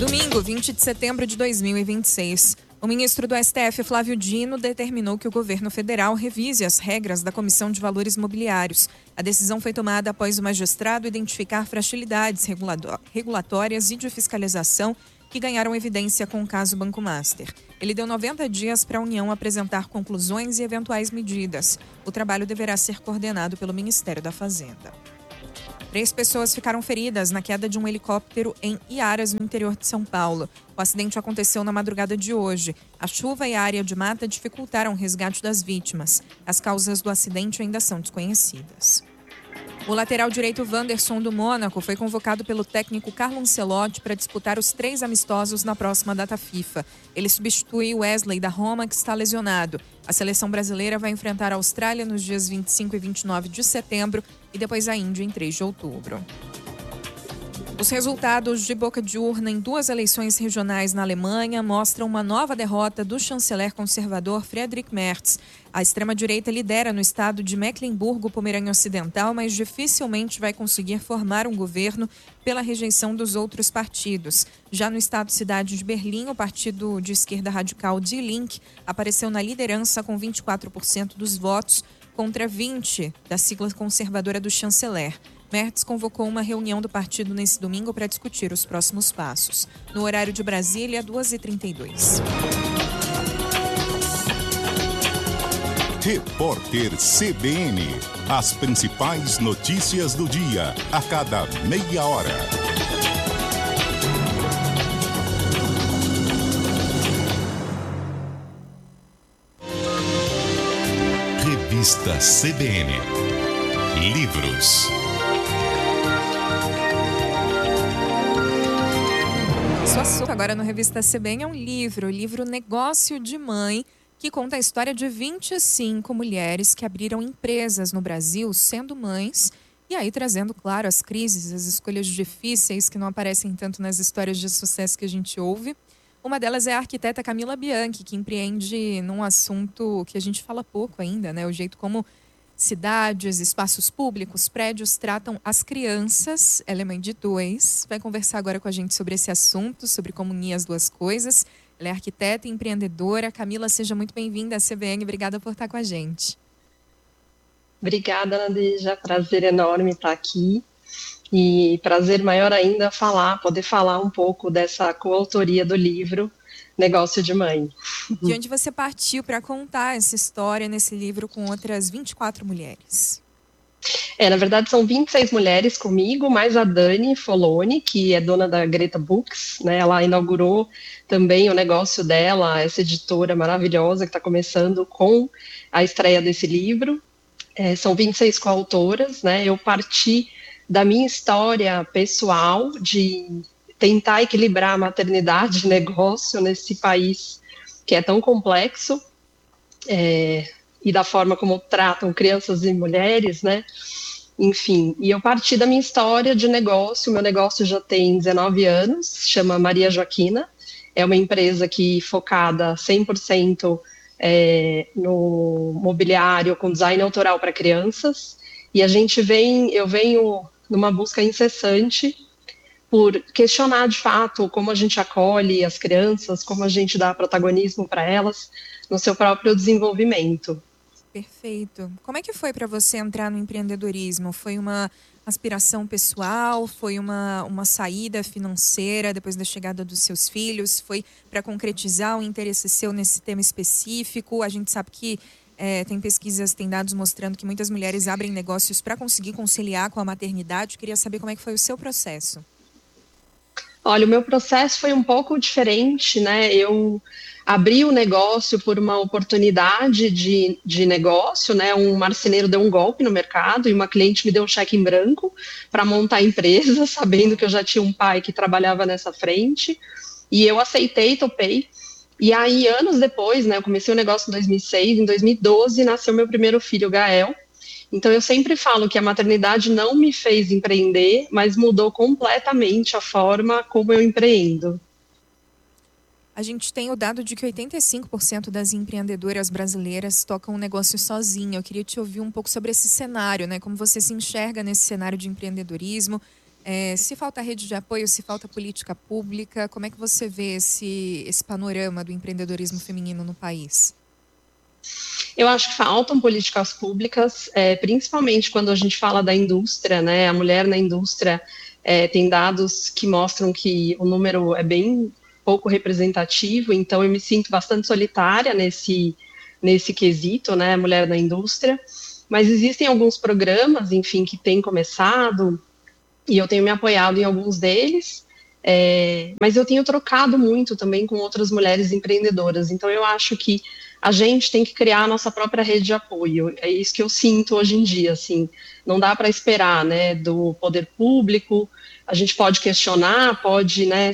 Domingo, 20 de setembro de 2026. O ministro do STF, Flávio Dino, determinou que o governo federal revise as regras da Comissão de Valores Mobiliários. A decisão foi tomada após o magistrado identificar fragilidades regulatórias e de fiscalização que ganharam evidência com o caso Banco Master. Ele deu 90 dias para a União apresentar conclusões e eventuais medidas. O trabalho deverá ser coordenado pelo Ministério da Fazenda. 3 pessoas ficaram feridas na queda de um helicóptero em Iaras, no interior de São Paulo. O acidente aconteceu na madrugada de hoje. A chuva e a área de mata dificultaram o resgate das vítimas. As causas do acidente ainda são desconhecidas. O lateral direito Wanderson do Mônaco foi convocado pelo técnico Carlo Ancelotti para disputar os 3 amistosos na próxima data FIFA. Ele substitui Wesley da Roma, que está lesionado. A seleção brasileira vai enfrentar a Austrália nos dias 25 e 29 de setembro e depois a Índia em 3 de outubro. Os resultados de boca de urna em 2 eleições regionais na Alemanha mostram uma nova derrota do chanceler conservador Friedrich Merz. A extrema-direita lidera no estado de Mecklemburgo-Pomerânia Ocidental, mas dificilmente vai conseguir formar um governo pela rejeição dos outros partidos. Já no estado-cidade de Berlim, o partido de esquerda radical Die Linke apareceu na liderança com 24% dos votos, contra 20% da sigla conservadora do chanceler. Merz convocou uma reunião do partido nesse domingo para discutir os próximos passos. No horário de Brasília, 2h32. Repórter CBN. As principais notícias do dia, a cada meia hora. Revista CBN. Livros. O assunto agora no Revista CBN é um livro, o livro Negócio de Mãe, que conta a história de 25 mulheres que abriram empresas no Brasil sendo mães, e aí trazendo, claro, as crises, as escolhas difíceis que não aparecem tanto nas histórias de sucesso que a gente ouve. Uma delas é a arquiteta Camila Bianchi, que empreende num assunto que a gente fala pouco ainda, né? O jeito como cidades, espaços públicos, prédios tratam as crianças. Ela é mãe de 2. Vai conversar agora com a gente sobre esse assunto, sobre como unir as duas coisas. Ela é arquiteta e empreendedora. Camila, seja muito bem-vinda à CBN. Obrigada por estar com a gente. Obrigada, Nadeja. Prazer enorme estar aqui. E prazer maior ainda poder falar um pouco dessa coautoria do livro Negócio de Mãe. De onde você partiu para contar essa história nesse livro com outras 24 mulheres? Na verdade são 26 mulheres comigo, mais a Dani Foloni, que é dona da Greta Books, né? Ela inaugurou também o negócio dela, essa editora maravilhosa que está começando com a estreia desse livro. São 26 coautoras, né? Eu parti da minha história pessoal de tentar equilibrar a maternidade e negócio nesse país que é tão complexo, e da forma como tratam crianças e mulheres, né? Enfim, e eu parti da minha história de negócio. Meu negócio já tem 19 anos, chama Maria Joaquina, é uma empresa que focada 100% no mobiliário com design autoral para crianças, e eu venho numa busca incessante por questionar de fato como a gente acolhe as crianças, como a gente dá protagonismo para elas no seu próprio desenvolvimento. Perfeito. Como é que foi para você entrar no empreendedorismo? Foi uma aspiração pessoal? Foi uma saída financeira depois da chegada dos seus filhos? Foi para concretizar um interesse seu nesse tema específico? A gente sabe que tem pesquisas, tem dados mostrando que muitas mulheres abrem negócios para conseguir conciliar com a maternidade. Eu queria saber como é que foi o seu processo. Olha, o meu processo foi um pouco diferente, né? Eu abri o negócio por uma oportunidade de negócio, né? Um marceneiro deu um golpe no mercado e uma cliente me deu um cheque em branco para montar a empresa, sabendo que eu já tinha um pai que trabalhava nessa frente. E eu aceitei, topei. E aí, anos depois, né? Eu comecei o negócio em 2006, em 2012 nasceu meu primeiro filho, Gael. Então, eu sempre falo que a maternidade não me fez empreender, mas mudou completamente a forma como eu empreendo. A gente tem o dado de que 85% das empreendedoras brasileiras tocam um negócio sozinha. Eu queria te ouvir um pouco sobre esse cenário, né? Como você se enxerga nesse cenário de empreendedorismo, Se falta rede de apoio, se falta política pública, como é que você vê esse panorama do empreendedorismo feminino no país? Eu acho que faltam políticas públicas, principalmente quando a gente fala da indústria, né? A mulher na indústria tem dados que mostram que o número é bem pouco representativo, então eu me sinto bastante solitária nesse quesito, né? Mulher na indústria. Mas existem alguns programas, enfim, que têm começado, e eu tenho me apoiado em alguns deles, mas eu tenho trocado muito também com outras mulheres empreendedoras, então eu acho que a gente tem que criar a nossa própria rede de apoio, é isso que eu sinto hoje em dia, assim, não dá para esperar, né, do poder público, a gente pode questionar, pode, né,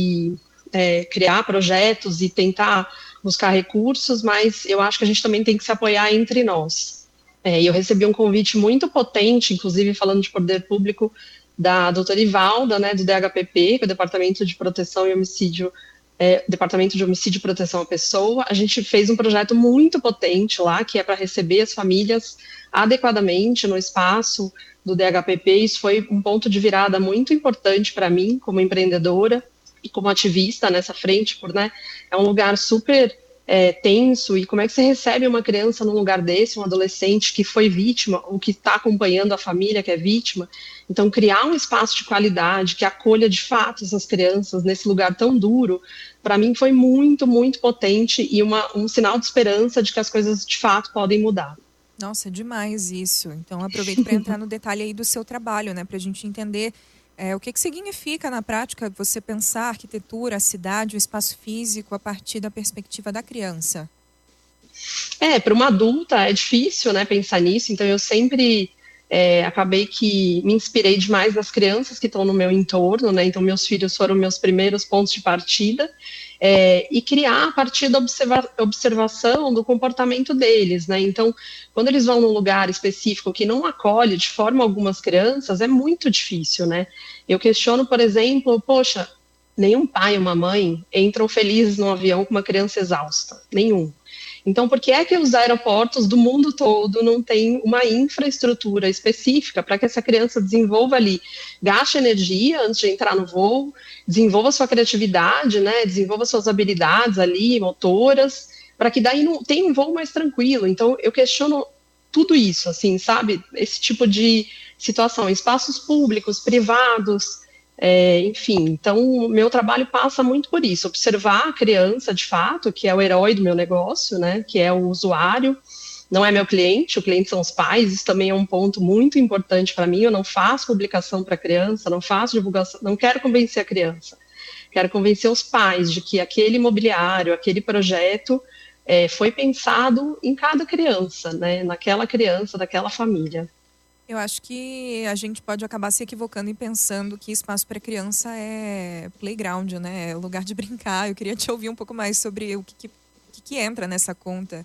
criar projetos e tentar buscar recursos, mas eu acho que a gente também tem que se apoiar entre nós. Eu recebi um convite muito potente, inclusive falando de poder público, da doutora Ivalda, né, do DHPP, que é o Departamento de Proteção e Homicídio, Departamento de Homicídio e Proteção à Pessoa. A gente fez um projeto muito potente lá, que é para receber as famílias adequadamente no espaço do DHPP. Isso foi um ponto de virada muito importante para mim, como empreendedora e como ativista nessa frente, né, é um lugar super tenso, e como é que você recebe uma criança num lugar desse, um adolescente que foi vítima, ou que está acompanhando a família que é vítima. Então, criar um espaço de qualidade, que acolha de fato essas crianças nesse lugar tão duro, para mim foi muito, muito potente, e um sinal de esperança de que as coisas de fato podem mudar. Nossa, é demais isso. Então, aproveito para entrar no detalhe aí do seu trabalho, né, para a gente entender o que significa na prática você pensar a arquitetura, a cidade, o espaço físico a partir da perspectiva da criança. Para uma adulta é difícil, né, pensar nisso, então eu sempre acabei que me inspirei demais nas crianças que estão no meu entorno, né, então meus filhos foram meus primeiros pontos de partida, e criar a partir da observação do comportamento deles, né, então quando eles vão num lugar específico que não acolhe de forma alguma as crianças, é muito difícil, né, eu questiono, por exemplo, poxa, nenhum pai ou uma mãe entram felizes num avião com uma criança exausta, nenhum. Então, por que é que os aeroportos do mundo todo não têm uma infraestrutura específica para que essa criança desenvolva ali, gaste energia antes de entrar no voo, desenvolva sua criatividade, né, desenvolva suas habilidades ali, motoras, para que daí não tenha um voo mais tranquilo. Então, eu questiono tudo isso, assim, sabe? Esse tipo de situação, espaços públicos, privados, enfim, então o meu trabalho passa muito por isso, observar a criança de fato, que é o herói do meu negócio, né, que é o usuário, não é meu cliente, o cliente são os pais, isso também é um ponto muito importante para mim, eu não faço publicação para criança, não faço divulgação, não quero convencer a criança, quero convencer os pais de que aquele imobiliário, aquele projeto foi pensado em cada criança, né, naquela criança, daquela família. Eu acho que a gente pode acabar se equivocando e pensando que espaço para criança é playground, né? É lugar de brincar. Eu queria te ouvir um pouco mais sobre o que entra nessa conta.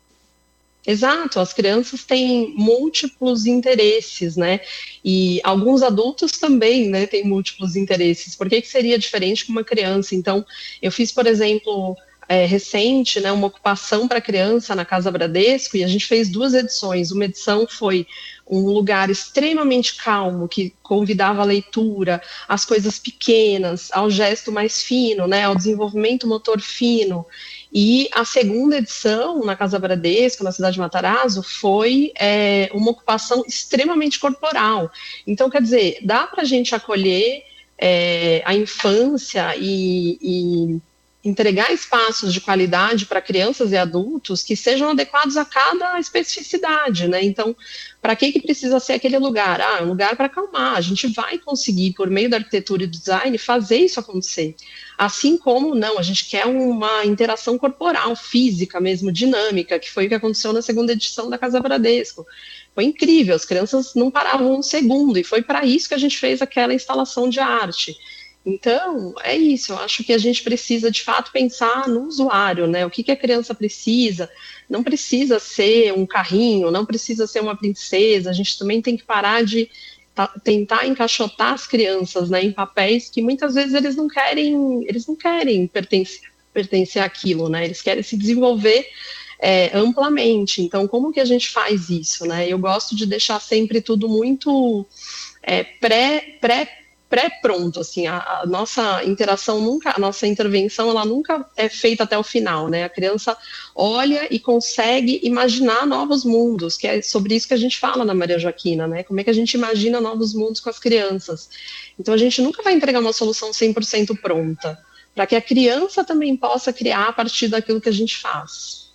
Exato, as crianças têm múltiplos interesses, né? E alguns adultos também, né, têm múltiplos interesses. Por que seria diferente com uma criança? Então, eu fiz, por exemplo, recente, né, uma ocupação para criança na Casa Bradesco, e a gente fez 2 edições. Uma edição foi um lugar extremamente calmo, que convidava a leitura, às coisas pequenas, ao gesto mais fino, né, ao desenvolvimento motor fino. E a segunda edição, na Casa Bradesco, na cidade de Matarazzo, foi uma ocupação extremamente corporal. Então, quer dizer, dá para a gente acolher a infância e entregar espaços de qualidade para crianças e adultos que sejam adequados a cada especificidade, né? Então, para que precisa ser aquele lugar? É um lugar para acalmar. A gente vai conseguir, por meio da arquitetura e do design, fazer isso acontecer. Assim como, não, a gente quer uma interação corporal, física mesmo, dinâmica, que foi o que aconteceu na segunda edição da Casa Bradesco. Foi incrível, as crianças não paravam um segundo, e foi para isso que a gente fez aquela instalação de arte. Então, é isso, eu acho que a gente precisa, de fato, pensar no usuário, né? O que a criança precisa? Não precisa ser um carrinho, não precisa ser uma princesa, a gente também tem que parar de tentar encaixotar as crianças, né, em papéis que muitas vezes eles não querem pertencer àquilo, né? Eles querem se desenvolver amplamente. Então, como que a gente faz isso, né? Eu gosto de deixar sempre tudo muito pré-pronto, assim, a nossa interação nunca, a nossa intervenção, ela nunca é feita até o final, né? A criança olha e consegue imaginar novos mundos, que é sobre isso que a gente fala na Maria Joaquina, né? Como é que a gente imagina novos mundos com as crianças. Então, a gente nunca vai entregar uma solução 100% pronta, para que a criança também possa criar a partir daquilo que a gente faz.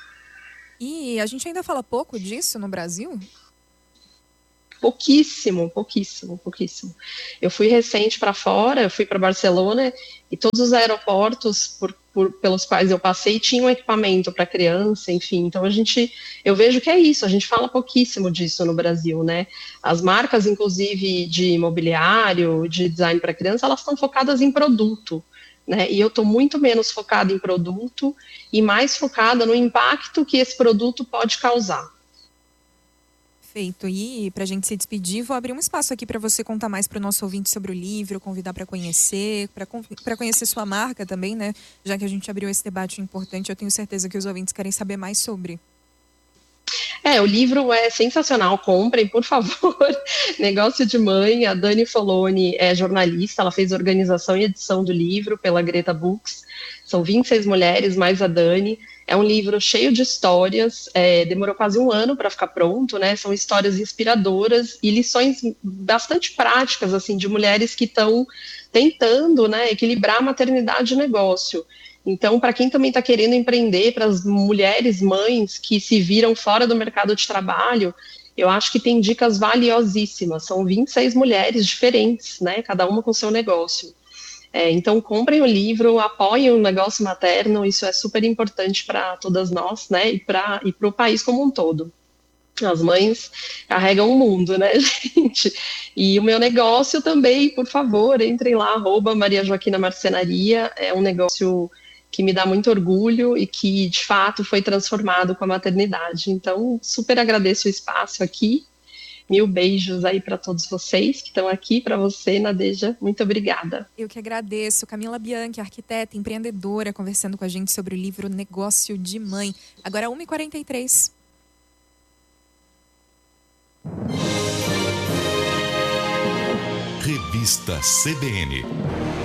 E a gente ainda fala pouco disso no Brasil? Pouquíssimo. Eu fui recente para fora, eu fui para Barcelona e todos os aeroportos pelos quais eu passei tinham equipamento para criança, enfim. Então eu vejo que é isso, a gente fala pouquíssimo disso no Brasil, né? As marcas, inclusive, de imobiliário, de design para criança, elas estão focadas em produto, né? E eu estou muito menos focada em produto e mais focada no impacto que esse produto pode causar. Perfeito. E para a gente se despedir, vou abrir um espaço aqui para você contar mais para o nosso ouvinte sobre o livro, convidar para conhecer, para conhecer sua marca também, né? Já que a gente abriu esse debate importante, eu tenho certeza que os ouvintes querem saber mais sobre. O livro é sensacional, comprem, por favor. Negócio de Mãe, a Dani Foloni é jornalista, ela fez organização e edição do livro pela Greta Books. São 26 mulheres, mais a Dani. É um livro cheio de histórias, demorou quase um ano para ficar pronto, né? São histórias inspiradoras e lições bastante práticas, assim, de mulheres que estão tentando, né, equilibrar a maternidade e negócio. Então, para quem também está querendo empreender, para as mulheres, mães que se viram fora do mercado de trabalho, eu acho que tem dicas valiosíssimas. São 26 mulheres diferentes, né? Cada uma com seu negócio. Então, comprem o livro, apoiem o negócio materno, isso é super importante para todas nós, né? E para o país como um todo. As mães carregam o mundo, né, gente? E o meu negócio também, por favor, entrem lá, @Maria Joaquina Marcenaria, é um negócio que me dá muito orgulho e que, de fato, foi transformado com a maternidade. Então, super agradeço o espaço aqui. Mil beijos aí para todos vocês que estão aqui, para você, Nadeja, muito obrigada. Eu que agradeço. Camila Bianchi, arquiteta, empreendedora, conversando com a gente sobre o livro Negócio de Mãe. Agora 1h43. Revista CBN.